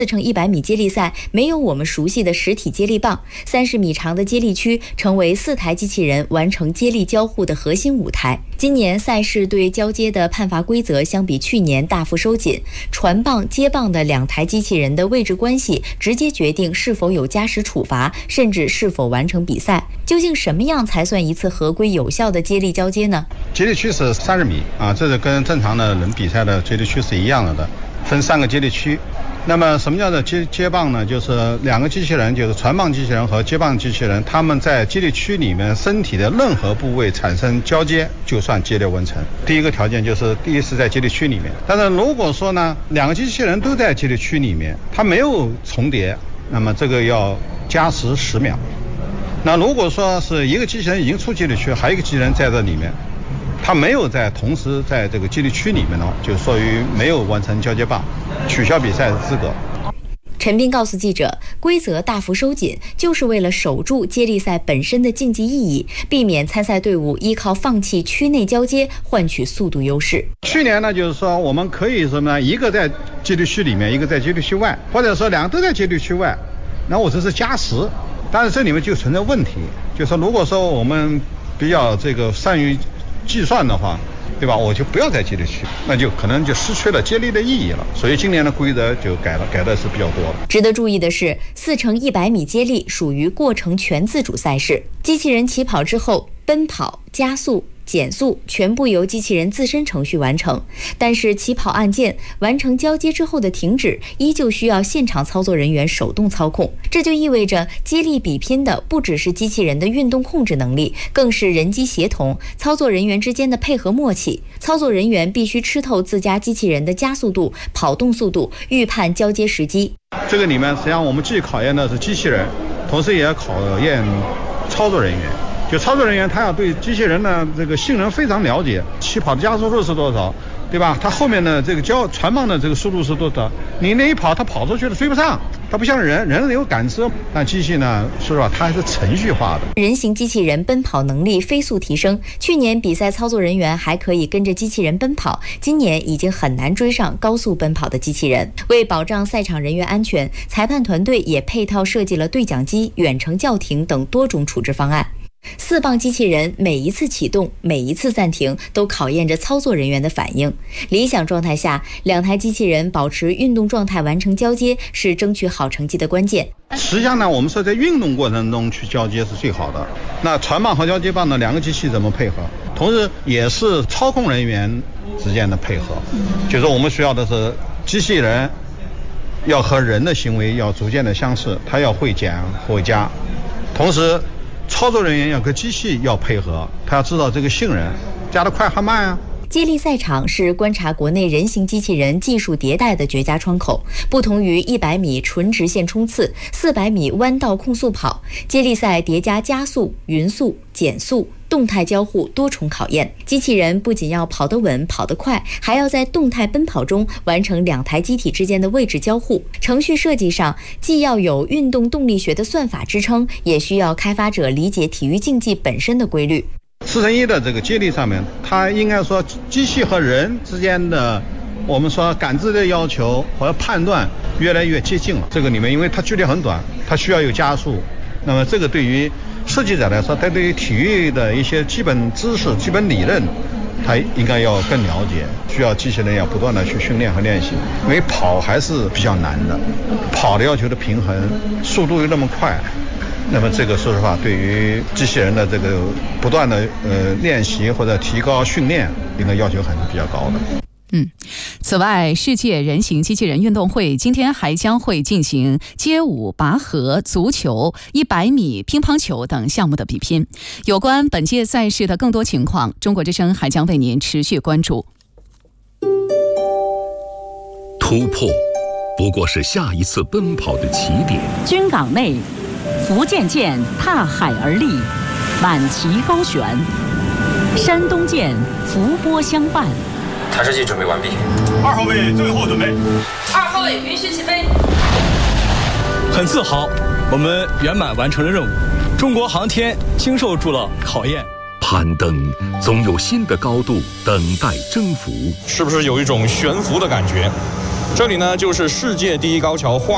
4×100米接力赛没有我们熟悉的实体接力棒，30米长的接力区成为4台机器人完成接力交互的核心舞台。今年赛事对交接的判罚规则相比去年大幅收紧，传棒、接棒的2台机器人的位置关系直接决定是否有加时处罚，甚至是否完成比赛。究竟什么样才算一次合规有效的接力交接呢？ 接力区是30米啊，这是跟正常的人比赛的接力区是一样的，分3个接力区。那么什么叫做接棒呢？就是2个机器人，就是传棒机器人和接棒机器人，他们在接力区里面身体的任何部位产生交接，就算接力完成。第一个条件就是第一是在接力区里面，但是如果说呢2个机器人都在接力区里面，它没有重叠，那么这个要加时10秒。那如果说是一个机器人已经出接力区，还有一个机器人在这里面，他没有同时在这个接力区里面呢，就属于没有完成交接棒，取消比赛的资格。 陈斌告诉记者，规则大幅收紧，就是为了守住接力赛本身的竞技意义，避免参赛队伍依靠放弃区内交接换取速度优势。 去年呢，就是说我们可以什么呢？一个在接力区里面，一个在接力区外，或者说2个都在接力区外，那我这是加时。但是这里面就存在问题，就是说如果说我们比较善于计算的话，对吧？我就不要在接力区，那就可能就失去了接力的意义了。所以今年的规则就改的是比较多的。 值得注意的是，4×100米接力属于过程全自主赛事，机器人起跑之后，奔跑、加速、减速全部由机器人自身程序完成，但是起跑按键、完成交接之后的停止依旧需要现场操作人员手动操控。这就意味着接力比拼的不只是机器人的运动控制能力，更是人机协同、操作人员之间的配合默契。操作人员必须吃透自家机器人的加速度、跑动速度，预判交接时机。 这个里面实际上我们既考验的是机器人，同时也要考验操作人员。就操作人员他要对机器人的这个性能非常了解，起跑的加速度是多少，对吧？他后面的这个传棒的这个速度是多少？你那一跑，他跑出去了追不上。它不像人有感知，但机器呢，说实话，它还是程序化的。 人形机器人奔跑能力飞速提升，去年比赛操作人员还可以跟着机器人奔跑，今年已经很难追上高速奔跑的机器人。为保障赛场人员安全，裁判团队也配套设计了对讲机、远程叫停等多种处置方案。4磅机器人每一次启动、每一次暂停都考验着操作人员的反应。理想状态下，2台机器人保持运动状态完成交接是争取好成绩的关键。 实际上呢，我们说在运动过程中去交接是最好的。那传棒和交接棒的2个机器怎么配合？同时也是操控人员之间的配合，就是我们需要的是机器人要和人的行为要逐渐的相似，它要会减会加，同时操作人员要跟机器要配合，他要知道这个性能加得快还慢啊。 接力赛场是观察国内人形机器人技术迭代的绝佳窗口。不同于100米纯直线冲刺、400米弯道控速跑，接力赛叠加加速、匀速、减速、动态交互多重考验。机器人不仅要跑得稳、跑得快，还要在动态奔跑中完成2台机体之间的位置交互。程序设计上，既要有运动动力学的算法支撑，也需要开发者理解体育竞技本身的规律。 4×1的这个接力上面，它应该说机器和人之间的我们说感知的要求和判断越来越接近了。这个里面因为它距离很短，它需要有加速，那么这个对于设计者来说，他对于体育的一些基本知识、基本理论他应该要更了解，需要机器人要不断的去训练和练习。因为跑还是比较难的，跑的要求的平衡，速度又那么快，那么这个说实话，对于机器人的这个不断的练习或者提高训练，应该要求还是比较高的。 此外，世界人形机器人运动会今天还将会进行街舞、拔河、足球、100米乒乓球等项目的比拼。有关本届赛事的更多情况，中国之声还将为您持续关注。 突破不过是下一次奔跑的起点。 军港内，福建舰踏海而立，满旗高悬；山东舰伏波相伴。 弹射器准备完毕 ，2号位最后准备 ，2号位允许起飞。 很自豪，我们圆满完成了任务，中国航天经受住了考验。 攀登总有新的高度等待征服， 是不是有一种悬浮的感觉？这里呢，就是世界第一高桥